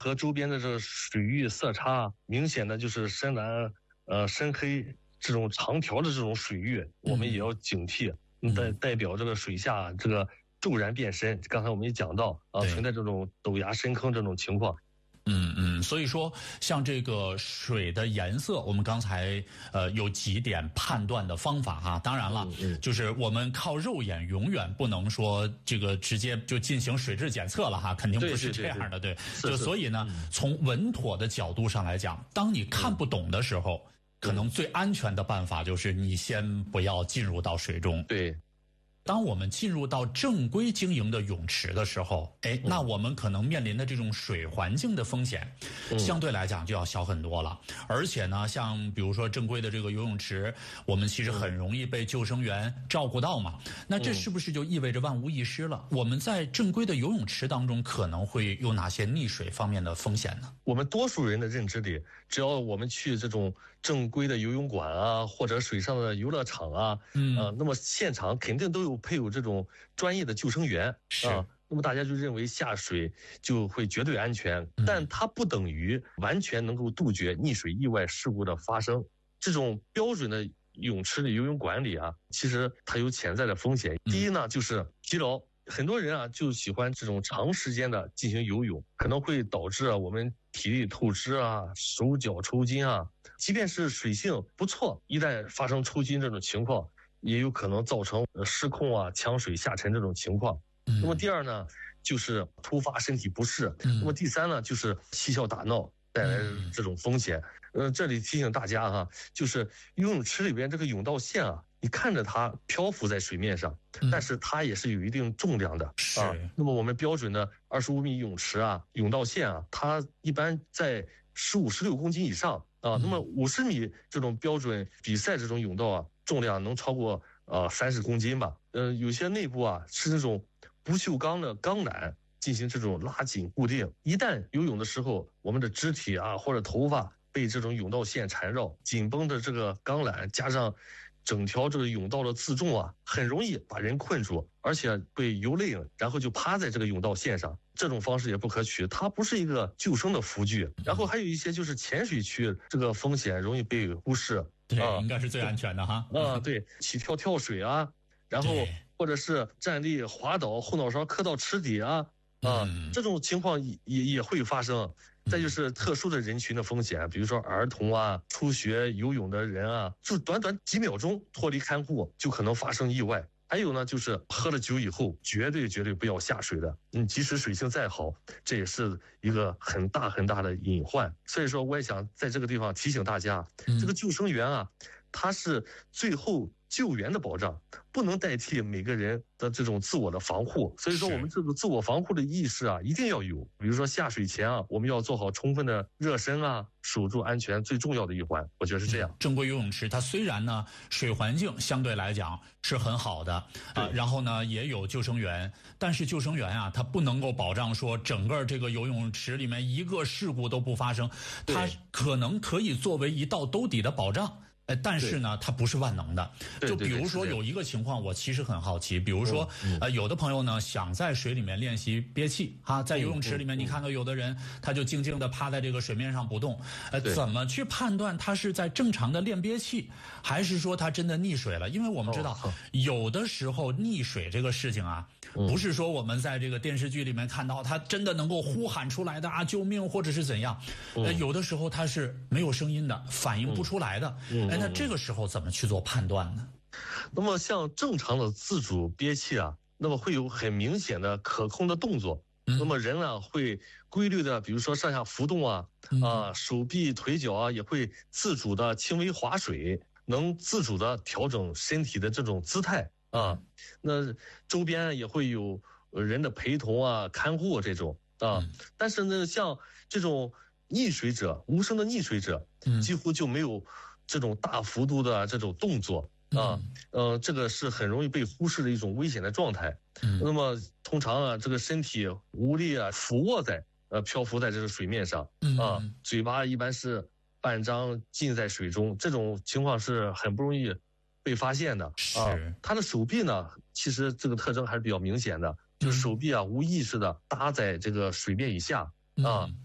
和周边的这个水域色差明显的就是深蓝、深黑这种长条的这种水域，我们也要警惕，代表这个水下这个骤然变深。刚才我们也讲到存在这种陡崖深坑这种情况。 所以说像这个水的颜色，我们刚才有几点判断的方法哈。当然了，就是我们靠肉眼永远不能说这个直接就进行水质检测了哈，肯定不是这样的，对。就所以呢，从稳妥的角度上来讲，当你看不懂的时候，可能最安全的办法就是你先不要进入到水中。 对。 当我们进入到正规经营的泳池的时候，那我们可能面临的这种水环境的风险，相对来讲就要小很多了。而且呢，像比如说正规的这个游泳池，我们其实很容易被救生员照顾到嘛。那这是不是就意味着万无一失了？我们在正规的游泳池当中可能会有哪些溺水方面的风险呢？ 我们多数人的认知里，只要我们去这种正规的游泳馆啊，或者水上的游乐场啊，那么现场肯定都有配有这种专业的救生员啊，那么大家就认为下水就会绝对安全，但它不等于完全能够杜绝溺水意外事故的发生。这种标准的泳池的游泳馆里啊，其实它有潜在的风险。第一呢，就是疲劳。很多人啊就喜欢这种长时间的进行游泳，可能会导致我们体力透支啊、手脚抽筋啊。即便是水性不错，一旦发生抽筋这种情况，也有可能造成失控啊、呛水下沉这种情况。那么第二呢，就是突发身体不适。那么第三呢，就是嬉笑打闹带来这种风险。这里提醒大家哈，就是游泳池里边这个泳道线啊，你看着它漂浮在水面上，但是它也是有一定重量的啊。那么我们标准的25米泳池啊，泳道线啊，它一般在15、16公斤以上啊。那么50米这种标准比赛这种泳道啊，重量能超过30公斤吧。有些内部啊是那种不锈钢的钢缆进行这种拉紧固定，一旦游泳的时候，我们的肢体啊或者头发被这种泳道线缠绕，紧绷的这个钢缆加上整条这个泳道的自重啊，很容易把人困住，而且被游累了，然后就趴在这个泳道线上。这种方式也不可取，它不是一个救生的辅具。然后还有一些就是浅水区这个风险容易被忽视， 对，应该是最安全的哈。 对，起跳水啊，然后或者是站立滑倒，后脑勺磕到池底啊，这种情况也会发生。再就是特殊的人群的风险，比如说儿童啊、初学游泳的人啊，就短短几秒钟脱离看护就可能发生意外。还有呢，就是喝了酒以后绝对不要下水的。即使水性再好，这也是一个很大的隐患。所以说我也想在这个地方提醒大家，这个救生员啊，他是最后救援的保障，不能代替每个人的这种自我的防护。所以说我们这个自我防护的意识啊，一定要有。比如说下水前啊，我们要做好充分的热身啊，守住安全最重要的一环，我觉得是这样。 正规游泳池它虽然呢水环境相对来讲是很好的然后呢也有救生员，但是救生员啊他不能够保障说整个这个游泳池里面一个事故都不发生，他可能可以作为一道兜底的保障。但是呢，它不是万能的。就比如说有一个情况，我其实很好奇，比如说有的朋友呢想在水里面练习憋气哈，在游泳池里面，你看到有的人他就静静的趴在这个水面上不动，怎么去判断他是在正常的练憋气，还是说他真的溺水了？因为我们知道有的时候溺水这个事情啊，不是说我们在这个电视剧里面看到他真的能够呼喊出来的啊救命或者是怎样，有的时候他是没有声音的，反应不出来的。那这个时候怎么去做判断呢？ 那么像正常的自主憋气啊，那么会有很明显的可控的动作。那么人啊会规律的，比如说上下浮动啊，手臂腿脚啊也会自主的轻微划水，能自主的调整身体的这种姿态啊。那周边也会有人的陪同啊、看护这种啊。但是呢，像这种溺水者、无声的溺水者，几乎就没有这种大幅度的这种动作啊，这个是很容易被忽视的一种危险的状态。那么通常啊，这个身体无力啊，俯卧在漂浮在这个水面上啊，嘴巴一般是半张浸在水中，这种情况是很不容易被发现的啊。他的手臂呢，其实这个特征还是比较明显的，就是手臂啊无意识的搭在这个水面以下啊。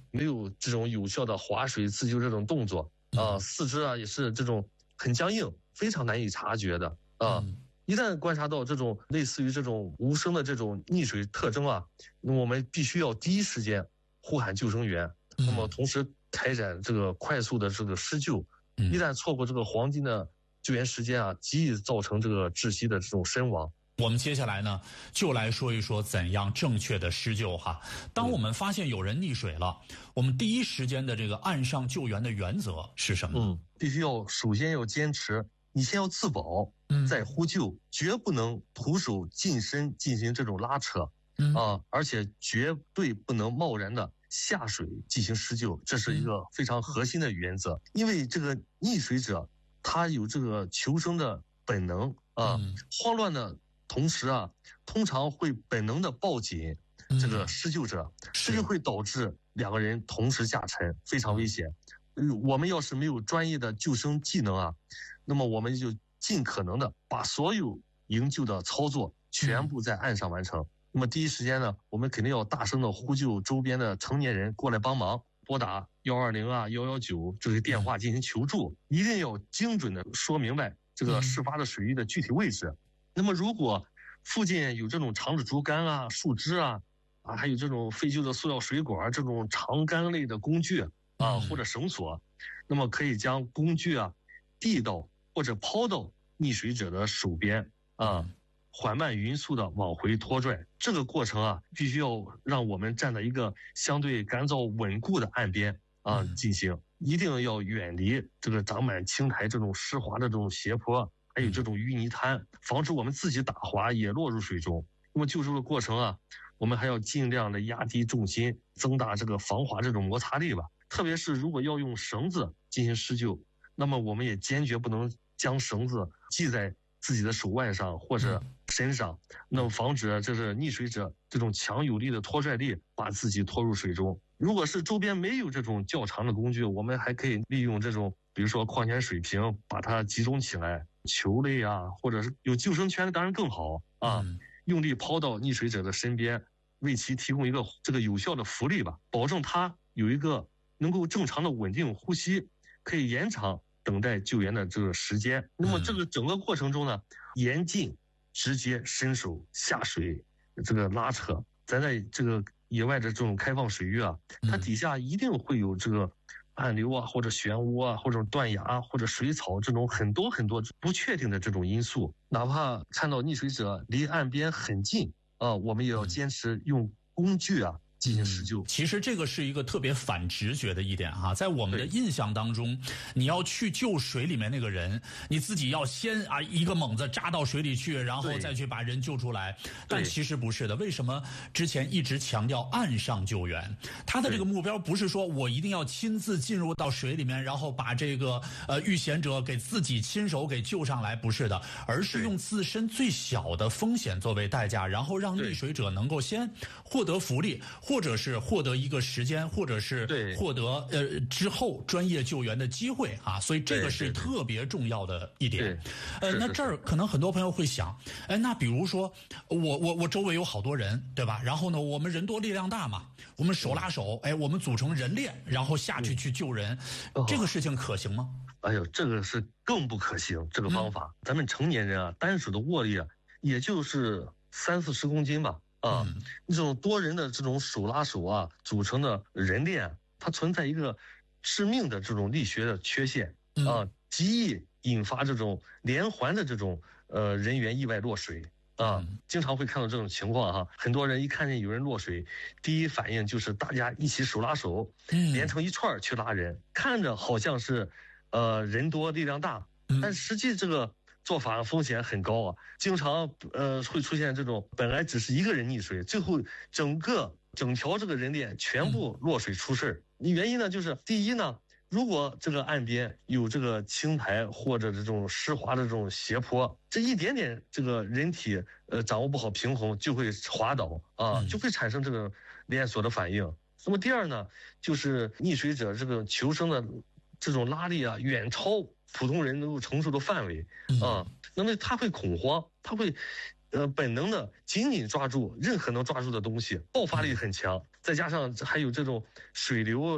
没有这种有效的划水自救这种动作四肢也是这种很僵硬，非常难以察觉的一旦观察到这种类似于这种无声的这种溺水特征那么我们必须要第一时间呼喊救生员，那么同时开展这个快速的这个施救，一旦错过这个黄金的救援时间极易造成这个窒息的这种身亡。 我们接下来呢，就来说一说怎样正确的施救当我们发现有人溺水了，我们第一时间的这个岸上救援的原则是什么？ 必须首先要坚持，你先要自保，再呼救，绝不能徒手近身进行这种拉扯而且绝对不能贸然的下水进行施救，这是一个非常核心的原则。因为这个溺水者他有这个求生的本能慌乱的同时通常会本能的抱紧这个施救者，这就会导致两个人同时下沉，非常危险。我们要是没有专业的救生技能那么我们就尽可能的把所有营救的操作全部在岸上完成。那么第一时间呢，我们肯定要大声的呼救周边的成年人过来帮忙，拨打120119这个电话进行求助，一定要精准的说明白这个事发的水域的具体位置。那么如果附近有这种长的竹竿树枝还有这种废旧的塑料水管这种长竿类的工具或者绳索，那么可以将工具递到或者抛到溺水者的手边缓慢匀速的往回拖拽。这个过程必须要让我们站在一个相对干燥稳固的岸边进行，一定要远离这个长满青苔这种湿滑的这种斜坡，还有这种淤泥滩，防止我们自己打滑也落入水中。那么救助的过程我们还要尽量的压低重心，增大这个防滑这种摩擦力吧。特别是如果要用绳子进行施救，那么我们也坚决不能将绳子系在自己的手腕上或者身上，那么防止这是溺水者这种强有力的拖拽力把自己拖入水中。如果是周边没有这种较长的工具，我们还可以利用这种比如说矿泉水瓶把它集中起来，球类或者是有救生圈的当然更好用力抛到溺水者的身边，为其提供一个这个有效的浮力吧，保证他有一个能够正常的稳定呼吸，可以延长等待救援的这个时间。那么这个整个过程中呢，严禁直接伸手下水这个拉扯。咱在这个野外的这种开放水域它底下一定会有这个暗流或者漩涡或者断崖或者水草这种很多很多不确定的这种因素。哪怕看到溺水者离岸边很近我们也要坚持用工具进行施救。 其实这个是一个特别反直觉的一点在我们的印象当中，你要去救水里面那个人，你自己要先一个猛子扎到水里去，然后再去把人救出来。但其实不是的。为什么之前一直强调岸上救援？他的这个目标不是说我一定要亲自进入到水里面，然后把这个遇险者给自己亲手给救上来，不是的，而是用自身最小的风险作为代价，然后让溺水者能够先获得浮力，或者是获得一个时间，或者是获得之后专业救援的机会所以这个是特别重要的一点。那这儿可能很多朋友会想，那比如说我周围有好多人，对吧？然后呢，我们人多力量大嘛，我们手拉手，我们组成人链，然后下去去救人，这个事情可行吗？ 哎呦，这个是更不可行。这个方法，咱们成年人单手的握力也就是30-40公斤吧。这种多人的这种手拉手组成的人链，它存在一个致命的这种力学的缺陷极易引发这种连环的这种人员意外落水经常会看到这种情况很多人一看见有人落水，第一反应就是大家一起手拉手连成一串去拉人，看着好像是人多力量大，但实际这个做法风险很高经常会出现这种本来只是一个人溺水，最后整条这个人链全部落水出事。原因呢，就是第一呢，如果这个岸边有这个青苔或者这种湿滑的这种斜坡，这一点点这个人体掌握不好平衡就会滑倒就会产生这个连锁的反应。那么第二呢，就是溺水者这个求生的这种拉力远超普通人能够承受的范围那么他会恐慌，他会本能的紧紧抓住任何能抓住的东西，爆发力很强。 再加上还有这种水流